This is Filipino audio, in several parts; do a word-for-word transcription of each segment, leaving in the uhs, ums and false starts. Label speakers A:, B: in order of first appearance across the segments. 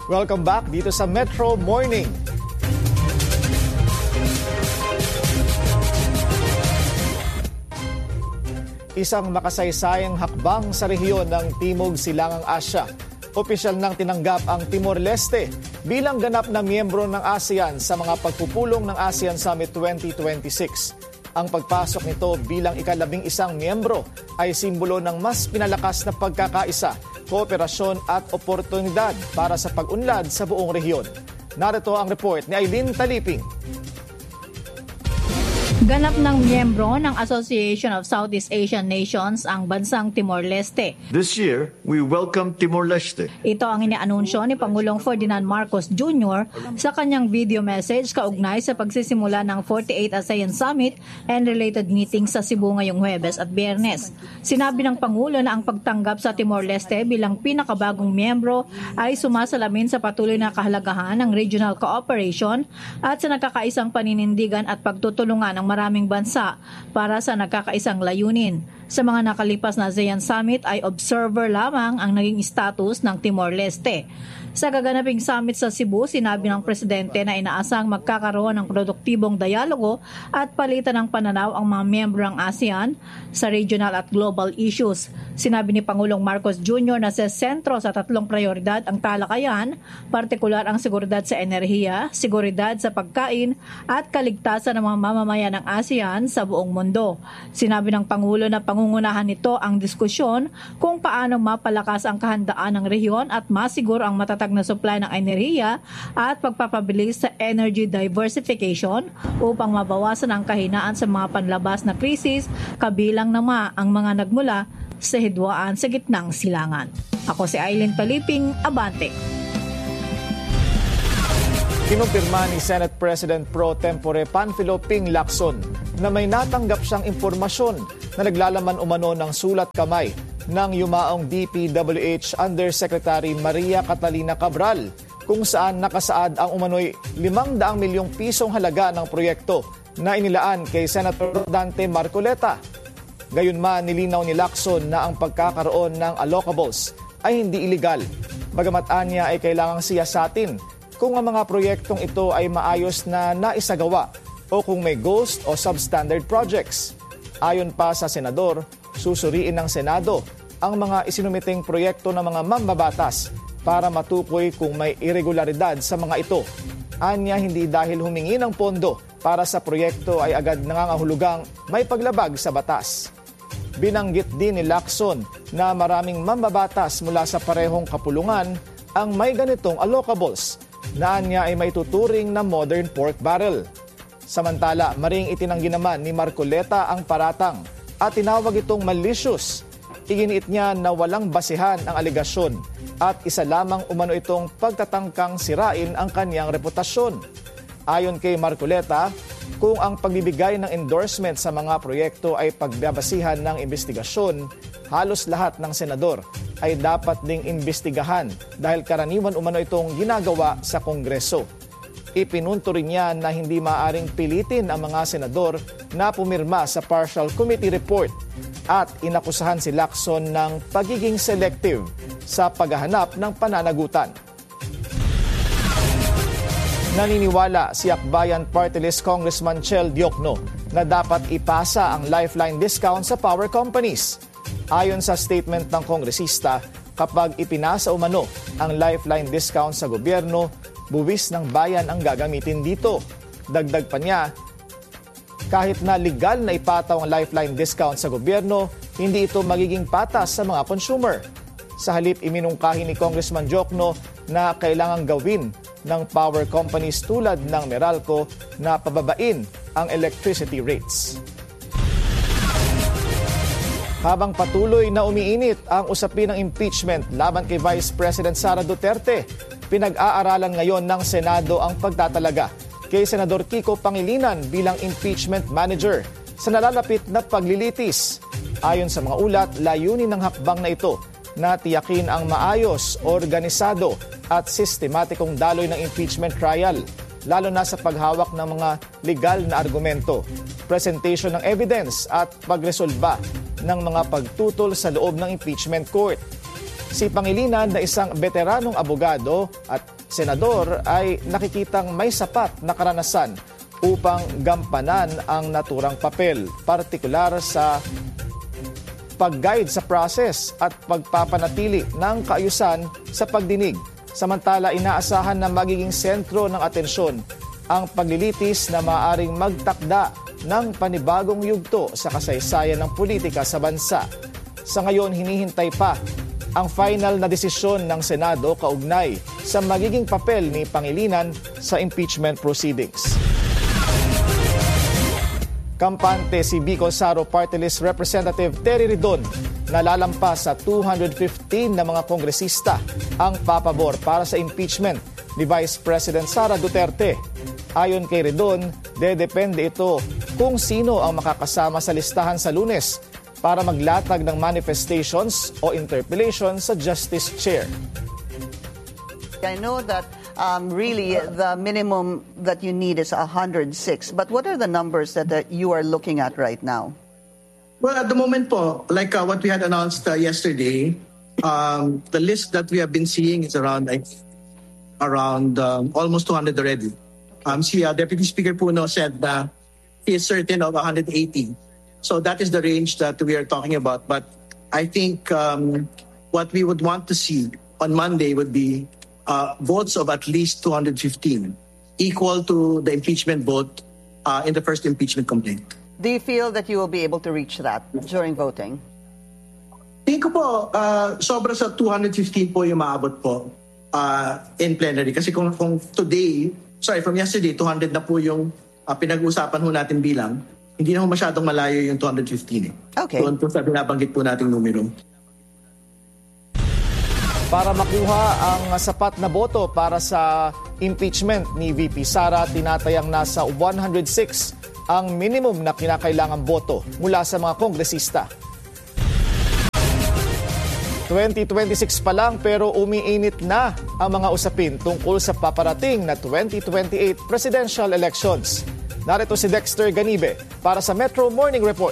A: Welcome back dito sa Metro Morning. Isang makasaysayang hakbang sa rehiyon ng Timog Silangang Asya. Opisyal nang tinanggap ang Timor-Leste bilang ganap na miyembro ng ASEAN sa mga pagpupulong ng ASEAN Summit twenty twenty-six. Ang pagpasok nito bilang ikalabing isang miyembro ay simbolo ng mas pinalakas na pagkakaisa, kooperasyon at oportunidad para sa pag-unlad sa buong rehiyon. Narito ang report ni Aileen Taliping.
B: Ganap ng miyembro ng Association of Southeast Asian Nations ang bansang Timor-Leste.
C: This year, we welcome Timor-Leste.
B: Ito ang inianunsyo ni Pangulong Ferdinand Marcos Junior sa kanyang video message kaugnay sa pagsisimula ng forty-eighth ASEAN Summit and related meetings sa Cebu ngayong Huwebes at Biyernes. Sinabi ng Pangulo na ang pagtanggap sa Timor-Leste bilang pinakabagong miyembro ay sumasalamin sa patuloy na kahalagahan ng regional cooperation at sa nagkakaisang paninindigan at pagtutulungan ng maraming bansa para sa nagkakaisang layunin. Sa mga nakalipas na ASEAN Summit ay observer lamang ang naging status ng Timor-Leste. Sa gaganaping summit sa Cebu, sinabi ng Presidente na inaasang magkakaroon ng produktibong dialogo at palitan ng pananaw ang mga miyembro ng ASEAN sa regional at global issues. Sinabi ni Pangulong Marcos Junior na sa sentro sa tatlong prioridad ang talakayan, partikular ang seguridad sa enerhiya, seguridad sa pagkain at kaligtasan ng mga mamamayan ng ASEAN sa buong mundo. Sinabi ng Pangulo na pangungunahan nito ang diskusyon kung paano mapalakas ang kahandaan ng rehiyon at masiguro ang matatag na supply ng enerhiya at pagpapabilis sa energy diversification upang mabawasan ang kahinaan sa mga panlabas na krisis, kabilang naman ang mga nagmula sa hidwaan sa gitnang silangan. Ako si Aileen Taliping, Abante.
A: Kinumpirma ni Senate President Pro Tempore Panfilo Ping Lacson na may natanggap siyang impormasyon na naglalaman umano ng sulat kamay ng yumaong D P W H Undersecretary Maria Catalina Cabral, kung saan nakasaad ang umano'y limang daang milyong pisong halaga ng proyekto na inilaan kay Senator Dante Marcoleta. Gayunman, nilinaw ni Lacson na ang pagkakaroon ng allocables ay hindi iligal. Bagamat anya ay kailangang siyasatin kung ang mga proyektong ito ay maayos na naisagawa o kung may ghost o substandard projects. Ayon pa sa senador, susuriin ng Senado ang mga isinumiting proyekto ng mga mambabatas para matukoy kung may irregularidad sa mga ito. Anya, hindi dahil humingi ng pondo para sa proyekto ay agad nangangahulugang may paglabag sa batas. Binanggit din ni Lacson na maraming mambabatas mula sa parehong kapulungan ang may ganitong allocables na anya ay may tuturing na modern pork barrel. Samantala, maring itinanggi naman ni Marcoleta ang paratang at tinawag itong malicious. Iginiit niya na walang basihan ang alegasyon at isa lamang umano itong pagtatangkang sirain ang kanyang reputasyon. Ayon kay Marcoleta, kung ang pagbibigay ng endorsement sa mga proyekto ay pagbabasihan ng investigasyon, halos lahat ng senador ay dapat ding imbestigahan dahil karaniwan umano itong ginagawa sa Kongreso. Ipinunto rin niya na hindi maaaring pilitin ang mga senador na pumirma sa partial committee report at inakusahan si Lacson ng pagiging selective sa paghahanap ng pananagutan. Naniniwala si Akbayan Party List Congressman Chel Diokno na dapat ipasa ang lifeline discount sa power companies. Ayon sa statement ng kongresista, kapag ipinasa umano ang lifeline discount sa gobyerno, buwis ng bayan ang gagamitin dito. Dagdag pa niya, kahit na legal na ipataw ang lifeline discount sa gobyerno, hindi ito magiging patas sa mga consumer. Sa halip, iminungkahi ni Congressman Diokno na kailangang gawin ng power companies tulad ng Meralco na pababain ang electricity rates. Habang patuloy na umiinit ang usapin ng impeachment laban kay Vice President Sara Duterte, pinag-aaralan ngayon ng Senado ang pagtatalaga kay Senador Kiko Pangilinan bilang impeachment manager sa nalalapit na paglilitis. Ayon sa mga ulat, layunin ng hakbang na ito na tiyakin ang maayos, organisado at sistematikong daloy ng impeachment trial, lalo na sa paghawak ng mga legal na argumento, presentation ng evidence at pagresolba ng mga pagtutol sa loob ng impeachment court. Si Pangilinan na isang veteranong abogado at senador ay nakikitang may sapat na karanasan upang gampanan ang naturang papel, partikular sa pag-guide sa process at pagpapanatili ng kaayusan sa pagdinig. Samantala, inaasahan na magiging sentro ng atensyon ang paglilitis na maaaring magtakda ng panibagong yugto sa kasaysayan ng politika sa bansa. Sa ngayon, hinihintay pa ang final na desisyon ng Senado kaugnay sa magiging papel ni Pangilinan sa impeachment proceedings. Kampante si Bicol Saro Party List Representative Terry Ridon na lalampas sa two hundred fifteen na mga kongresista ang papabor para sa impeachment ni Vice President Sara Duterte. Ayon kay Ridon, dedepende ito kung sino ang makakasama sa listahan sa Lunes para maglatag ng manifestations o interpellation sa Justice Chair.
D: I know that um, really the minimum that you need is one hundred six, but what are the numbers that, that you are looking at right now?
E: Well, at the moment po, like uh, what we had announced uh, yesterday, um, the list that we have been seeing is around like, around um, almost two hundred already. Um, si uh, Deputy Speaker Puno said that he is certain of one hundred eighty. So that is the range that we are talking about. But I think um, what we would want to see on Monday would be uh, votes of at least two hundred fifteen, equal to the impeachment vote uh, in the first impeachment complaint.
D: Do you feel that you will be able to reach that during voting?
E: Tingin ko po, uh, sobra sa two hundred fifteen po yung maabot po uh, in plenary. Kasi kung, kung today, sorry, from yesterday, two hundred na po yung uh, pinag-uusapan ho natin bilang, hindi na ho masyadong malayo yung two hundred fifteen eh.
D: Okay.
E: Doon po sa binabanggit po nating numero.
A: Para makuha ang sapat na boto para sa impeachment ni V P Sara, tinatayang nasa one hundred six ang minimum na kinakailangang boto mula sa mga kongresista. twenty twenty-six pa lang pero umiinit na ang mga usapin tungkol sa paparating na twenty twenty-eight presidential elections. Narito si Dexter Ganibe para sa Metro Morning Report.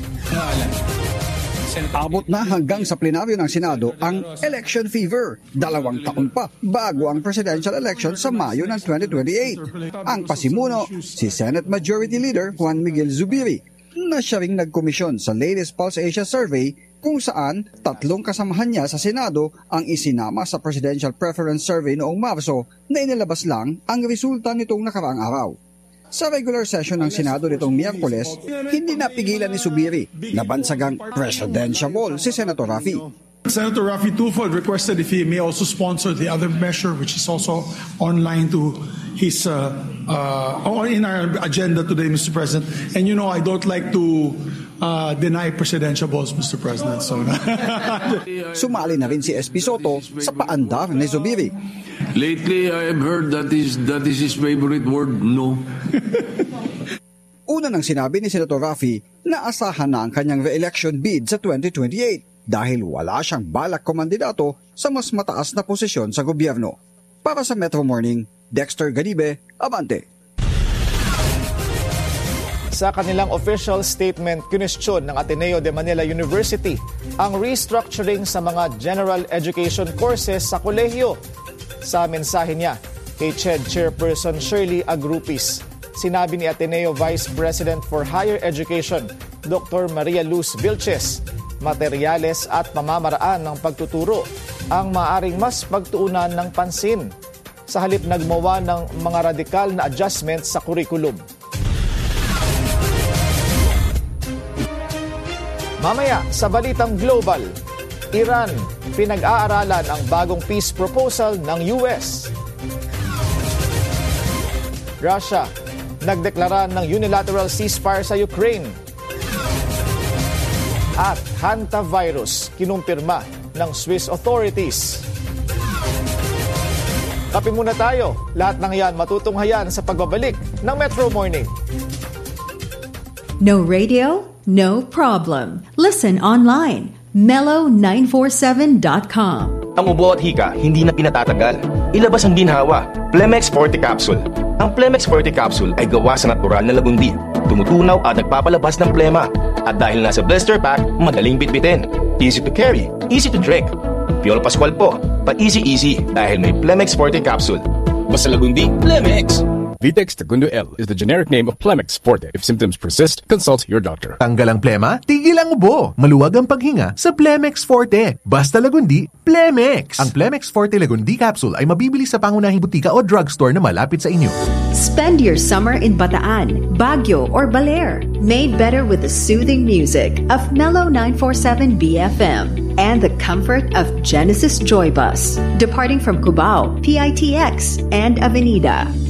F: Abot na hanggang sa plenaryo ng Senado ang election fever. Dalawang taon pa bago ang presidential election sa Mayo ng twenty twenty-eight. Ang pasimuno, si Senate Majority Leader Juan Miguel Zubiri, na siya ring nagkomisyon sa latest Pulse Asia Survey kung saan tatlong kasamahan niya sa Senado ang isinama sa Presidential Preference Survey noong Marso na inilabas lang ang resulta nitong nakaraang araw. Sa regular session ng Senado nitong Miyerkules, hindi napigilan ni Zubiri na bansagang presidential ball si Senator Raffy.
G: Senator Raffy Tulfo requested if he may also sponsor the other measure, which is also online to his uh, uh, in our agenda today, Mister President. And you know, I don't like to uh, deny presidential balls, Mister President. So,
F: sumali na rin si S P Soto sa paandar ni Zubiri.
H: Lately, I have heard that is that is his favorite word, no.
F: Una nang sinabi ni Senator Raffy na asahan na ang kanyang re-election bid sa twenty twenty-eight dahil wala siyang balak kumandidato sa mas mataas na posisyon sa gobyerno. Para sa Metro Morning, Dexter Ganibe, Abante.
A: Sa kanilang official statement, kinwestiyon ng Ateneo de Manila University ang restructuring sa mga general education courses sa kolehiyo. Sa mensahe niya kay C H E D Chairperson Shirley Agrupis, sinabi ni Ateneo Vice President for Higher Education, Doctor Maria Luz Vilches, materyales at pamamaraan ng pagtuturo ang maaaring mas pagtuunan ng pansin sa halip nagmawa ng mga radikal na adjustments sa kurikulum. Mamaya sa Balitang Global, Iran, pinag-aaralan ang bagong peace proposal ng U S. Russia, nagdeklara ng unilateral ceasefire sa Ukraine. At hantavirus, kinumpirma ng Swiss authorities. Kape muna tayo. Lahat ng yan matutunghayan sa pagbabalik ng Metro Morning.
I: No radio? No problem. Listen online. mellow nine four seven dot com.
J: Ang ubo at hika, hindi na pinatatagal. Ilabas ang ginhawa. Plemex Forte Capsule. Ang Plemex Forte Capsule ay gawa sa natural na lagundi. Tumutunaw at nagpapalabas ng plema. At dahil nasa blister pack, madaling bitbitin. Easy to carry, easy to drink. Piolo Pascual po. Pa-easy-easy dahil may Plemex Forte Capsule. Basta Lagundi, Plemex!
K: Vitex Tagundo L is the generic name of Plemex Forte. If symptoms persist, consult your doctor.
L: Tanggal ang plema, tigil ang ubo. Maluwag ang paghinga sa Plemex Forte. Basta Lagundi, Plemex! Ang Plemex Forte Lagundi Capsule ay mabibili sa pangunahing butika o drugstore na malapit sa inyo.
I: Spend your summer in Bataan, Baguio, or Baler. Made better with the soothing music of Mellow nine forty-seven B F M and the comfort of Genesis Joy Bus. Departing from Cubao, P I T X, and Avenida.